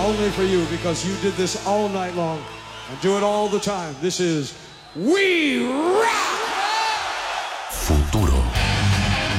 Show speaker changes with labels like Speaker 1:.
Speaker 1: only for you because you did this all night long and do it all the time. This is We Rock!